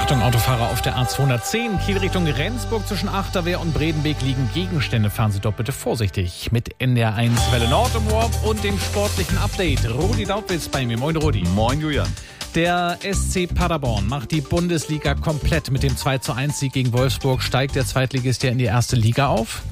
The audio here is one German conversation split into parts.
Achtung, Autofahrer auf der A210, Kiel Richtung Rendsburg zwischen Achterwehr und Bredenbeek liegen Gegenstände. Fahren Sie dort bitte vorsichtig. Mit NDR1 Welle Nord im Warp und dem sportlichen Update. Rudi Dautwitz bei mir. Moin Rudi. Moin Julian. Der SC Paderborn macht die Bundesliga komplett. Mit dem 2:1-Sieg gegen Wolfsburg steigt der Zweitligist ja in die erste Liga auf.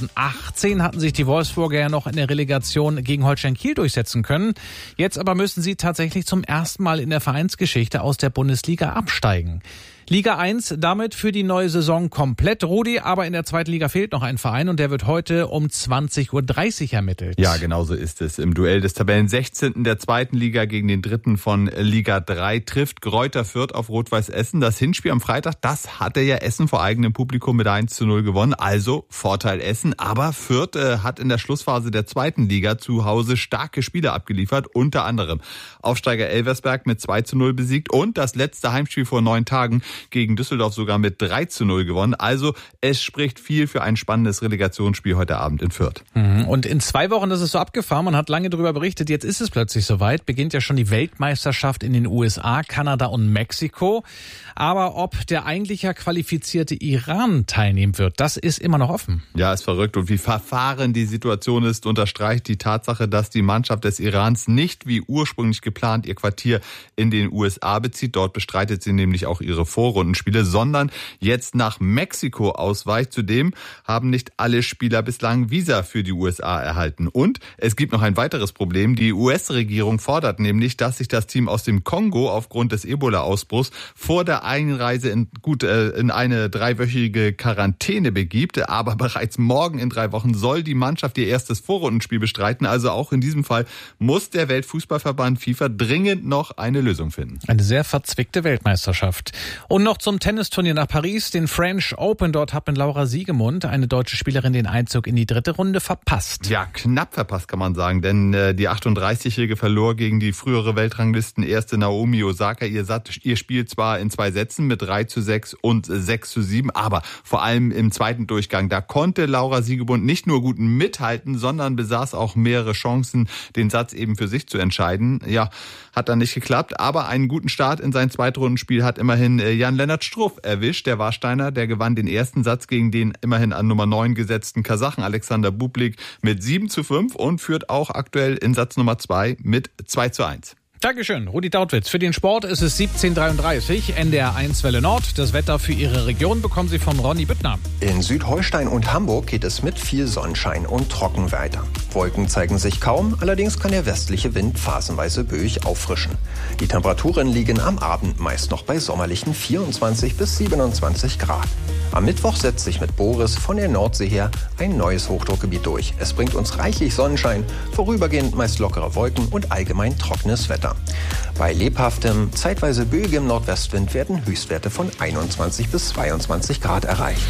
2018 hatten sich die Wolfsburger ja noch in der Relegation gegen Holstein Kiel durchsetzen können. Jetzt aber müssen sie tatsächlich zum ersten Mal in der Vereinsgeschichte aus der Bundesliga absteigen. Liga 1 damit für die neue Saison komplett, Rudi, aber in der zweiten Liga fehlt noch ein Verein und der wird heute um 20:30 Uhr ermittelt. Ja, genau so ist es. Im Duell des Tabellen 16. der zweiten Liga gegen den dritten von Liga 3 trifft Greuther Fürth auf Rot-Weiß Essen. Das Hinspiel am Freitag, das hatte ja Essen vor eigenem Publikum mit 1:0 gewonnen, also Vorteil Essen. Aber Fürth hat in der Schlussphase der zweiten Liga zu Hause starke Spiele abgeliefert, unter anderem Aufsteiger Elversberg mit 2:0 besiegt und das letzte Heimspiel vor 9 Tagen gegen Düsseldorf sogar mit 3:0 gewonnen. Also es spricht viel für ein spannendes Relegationsspiel heute Abend in Fürth. Und in 2 Wochen ist es so abgefahren. Man hat lange darüber berichtet. Jetzt ist es plötzlich soweit. Beginnt ja schon die Weltmeisterschaft in den USA, Kanada und Mexiko. Aber ob der eigentlich ja qualifizierte Iran teilnehmen wird, das ist immer noch offen. Ja, ist verrückt. Und wie verfahren die Situation ist, unterstreicht die Tatsache, dass die Mannschaft des Irans nicht wie ursprünglich geplant ihr Quartier in den USA bezieht. Dort bestreitet sie nämlich auch ihre Vorrundenspiele, sondern jetzt nach Mexiko ausweicht. Zudem haben nicht alle Spieler bislang Visa für die USA erhalten. Und es gibt noch ein weiteres Problem. Die US-Regierung fordert nämlich, dass sich das Team aus dem Kongo aufgrund des Ebola-Ausbruchs vor der Einreise in eine 3-wöchige Quarantäne begibt. Aber bereits morgen in 3 Wochen soll die Mannschaft ihr erstes Vorrundenspiel bestreiten. Also auch in diesem Fall muss der Weltfußballverband FIFA dringend noch eine Lösung finden. Eine sehr verzwickte Weltmeisterschaft. Und noch zum Tennisturnier nach Paris, den French Open. Dort hat mit Laura Siegemund, eine deutsche Spielerin, den Einzug in die 3. Runde verpasst. Ja, knapp verpasst kann man sagen, denn die 38-Jährige verlor gegen die frühere Weltranglisten-Erste Naomi Osaka ihr Spiel zwar in 2 Sätzen mit 3:6 und 6:7, aber vor allem im zweiten Durchgang, da konnte Laura Siegemund nicht nur gut mithalten, sondern besaß auch mehrere Chancen, den Satz eben für sich zu entscheiden. Ja, hat dann nicht geklappt, aber einen guten Start in sein Zweitrundenspiel hat immerhin Jan-Lennart Struff erwischt. Der Warsteiner, der gewann den ersten Satz gegen den immerhin an Nummer 9 gesetzten Kasachen Alexander Bublik mit 7:5 und führt auch aktuell in Satz Nummer 2 mit 2:1. Dankeschön, Rudi Dautwitz. Für den Sport ist es 17:33, NDR1 Welle Nord. Das Wetter für Ihre Region bekommen Sie von Ronny Büttner. In Südholstein und Hamburg geht es mit viel Sonnenschein und trocken weiter. Wolken zeigen sich kaum, allerdings kann der westliche Wind phasenweise böig auffrischen. Die Temperaturen liegen am Abend meist noch bei sommerlichen 24 bis 27 Grad. Am Mittwoch setzt sich mit Boris von der Nordsee her ein neues Hochdruckgebiet durch. Es bringt uns reichlich Sonnenschein, vorübergehend meist lockere Wolken und allgemein trockenes Wetter. Bei lebhaftem, zeitweise böigem Nordwestwind werden Höchstwerte von 21 bis 22 Grad erreicht.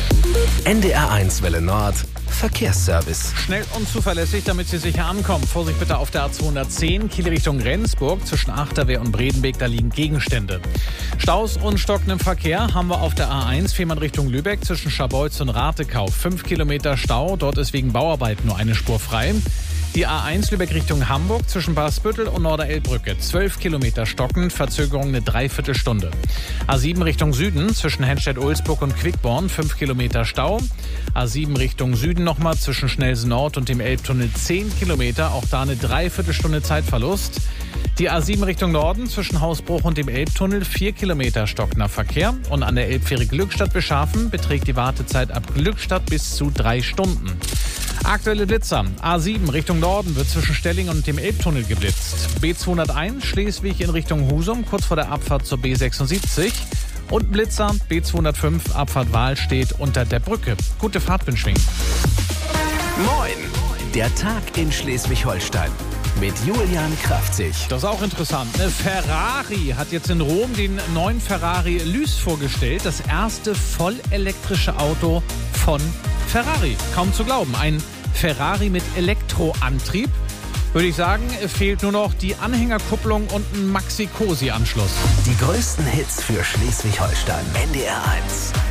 NDR1 Welle Nord, Verkehrsservice. Schnell und zuverlässig, damit Sie sicher ankommen. Vorsicht bitte auf der A210, Kiel Richtung Rendsburg. Zwischen Achterwehr und Bredenbeek, da liegen Gegenstände. Staus und stockendem Verkehr haben wir auf der A1, Fehmarn Richtung Lübeck, zwischen Scharbeutz und Ratekau. 5 Kilometer Stau, dort ist wegen Bauarbeiten nur eine Spur frei. Die A1 Lübeck Richtung Hamburg zwischen Barsbüttel und Norderelbbrücke. 12 Kilometer stockend, Verzögerung eine Dreiviertelstunde. A7 Richtung Süden zwischen Henstedt-Ulzburg und Quickborn. 5 Kilometer Stau. A7 Richtung Süden nochmal zwischen Schnelsen Nord und dem Elbtunnel 10 Kilometer. Auch da eine Dreiviertelstunde Zeitverlust. Die A7 Richtung Norden zwischen Hausbruch und dem Elbtunnel 4 Kilometer stockender Verkehr. Und an der Elbfähre Glückstadt-Beschafen beträgt die Wartezeit ab Glückstadt bis zu 3 Stunden. Aktuelle Blitzer. A7 Richtung Norden wird zwischen Stellingen und dem Elbtunnel geblitzt. B201 Schleswig in Richtung Husum, kurz vor der Abfahrt zur B76. Und Blitzer B205 Abfahrt Wahlstedt unter der Brücke. Gute Fahrt wünschen. Moin! Der Tag in Schleswig-Holstein mit Julian Kraftzig. Das ist auch interessant. Ferrari hat jetzt in Rom den neuen Ferrari Lys vorgestellt. Das erste vollelektrische Auto von Ferrari. Kaum zu glauben. Ein Ferrari mit Elektroantrieb. Würde ich sagen, fehlt nur noch die Anhängerkupplung und ein Maxi-Cosi-Anschluss. Die größten Hits für Schleswig-Holstein. NDR1.